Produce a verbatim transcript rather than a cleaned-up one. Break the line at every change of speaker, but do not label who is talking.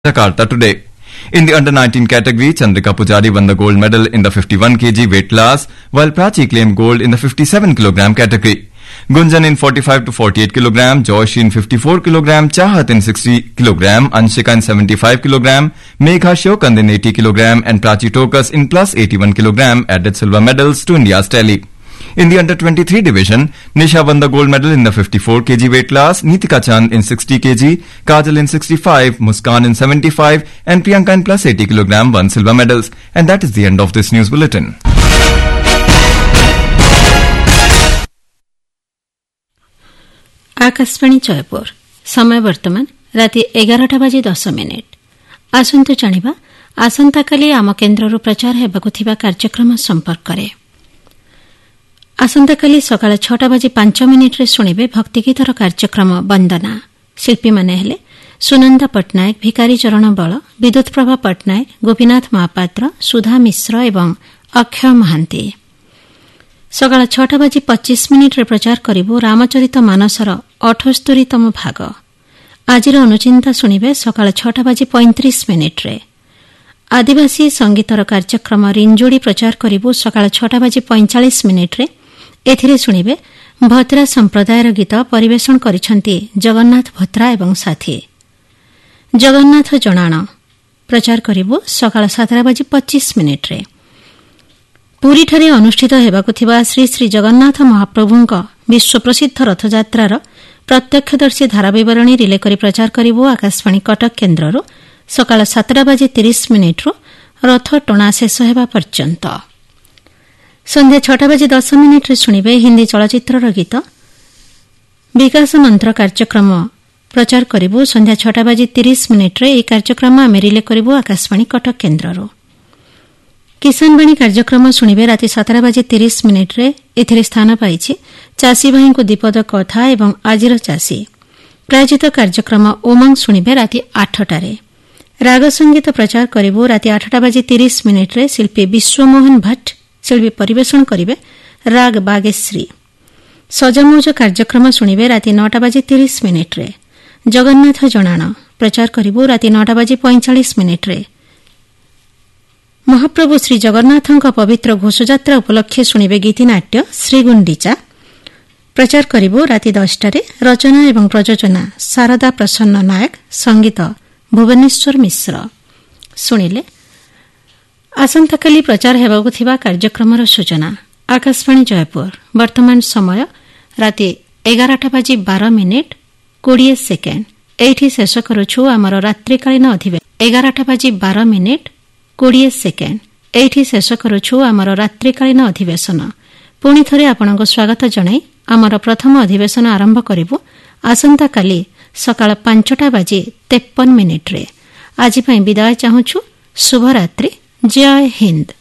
Jakarta today. In the under nineteen category, Chandrika Pujari won the gold medal in the fifty-one kilogram weight class, while Prachi claimed gold in the fifty-seven kilogram category. Gunjan in forty-five to forty-eight kilogram, Joyshi in fifty-four kilogram, Chahat in sixty kilogram, Anshika in seventy-five kilogram, Megha Shokand in eighty kilogram, and Prachi Tokas in plus eighty-one kilogram added silver medals to India's tally. In the under twenty-three division, Nisha won the gold medal in the fifty-four kilogram weight class, Nitika Chand in sixty kilogram, Kajal in sixty-five, Muskan in seventy-five, and Priyanka in plus eighty kilogram won silver medals. And that is the end of this news bulletin.
Akashvani Jaipur समय वर्तमान राति एगारटा बाजी दस minute आसंतु जानिबा आसंता काली आम केन्द्रରୁ प्रचार हेबाकु थिबा कार्यक्रम संपर्करे आसंता काली सकाळ छटा बाजी पांच मिनिट रे सुनिबे भक्तिगीतर कार्यक्रम वंदना शिल्पी माने हेले सुनंदा पटनायक भिकारी चरण बळ विद्युत प्रभा पटनायक गोपीनाथ महापात्र सुधा मिश्र एवं अक्षय महांती सकाळ छटा बाजी पच्चीस मिनिट रे प्रचार करिबो रामचरित मानसर अठस्तरीतम भाग आजिर अनुचिंता सुनिबे सकाळ छटा बाजी पैंतीस मिनिट रे आदिवासी संगीतर कार्यक्रम रिंजोड़ी प्रचार करिबो सकाळ छटा बाजी पैंचालीस मिनिट रे एथिरे सुनिबे भत्रा संप्रदायर गीत परिवेषण करिसंती जगन्नाथ भत्रा एवं साथी जगन्नाथ जणाण प्रचार करिबो सकाळ सातटा बाजी पच्चीस मिनिट रे पुरीठारे अनुष्ठित हेबाकु थिबा श्री श्री जगन्नाथ महाप्रभुंक विश्व प्रसिद्ध रथयात्रार प्रत्यक्षदर्शी धाराविवरणी रिले करी प्रचार करिबो आकाशवाणी कटक केन्द्रରୁ सकाळ सातटा बाजी तीस मिनिट रु रथ टणा शेष हेबा पर्यंत संध्या छटा बाजी दस मिनिट रे सुनिबे हिंदी चलचित्रर गीत विकास मंत्र कार्यक्रम प्रचार करिबो संध्या छटा बाजी तीस मिनिट रे ए कार्यक्रम आमे रिले करिबो आकाशवाणी कटक केन्द्रରୁ किसानवाणी कार्यक्रम सुनिबे राति सातटा बाजी तीस मिनिट रे एथिरे स्थान पाइछि चासी भाई को दीपद कथा एवं आजिर चासी प्रायोजित कार्यक्रम उमंग सुनिबे राति आठटा रे राग संगीत प्रचार करिबो राति आठटा बाजी तीस मिनिट रे शिल्पी विश्वमोहन भट्ट शिल्पी परिवेषण करिबे राग बागेश्री सजमौज कार्यक्रम सुनिबे राति नौटा बाजी तीस मिनिट रे जगन्नाथ जणाण प्रचार करिबो राति नौटा बाजी पैंचालीस मिनिट रे महाप्रभु श्री जगन्नाथଙ୍କ पवित्र घोषयात्रा उपलक्षे सुनिबे गीतिनाट्य श्रीगुंडीचा प्रचार करिबो राति दसटा रे रचना एवं प्रयोजना शारदा प्रसन्न नायक संगीत भुवनेश्वर मिश्र सुनिले आसंताकाली प्रचार हेबाकु थिबा कार्यक्रमर सूचना आकाशवाणी जयपुर वर्तमान समय राति एगारटा बाजी बारह मिनिट बीस सेकेंड एठी शेष करूछु आमर रात्रिकालीन अधिवेशन एगारटा बाजी बारह मिनिट बीस सेकेंड एठी शेष करूछु आमर रात्रिकालीन अधिवेशन पुणी थरे आपणको स्वागत जणाई आमर प्रथम अधिवेशन आरंभ करिबो आसंता काली सकाळ पांचटा बाजी तेपन मिनिट रे आज पई विदाय चाहूछु शुभरात्रि जय हिंद।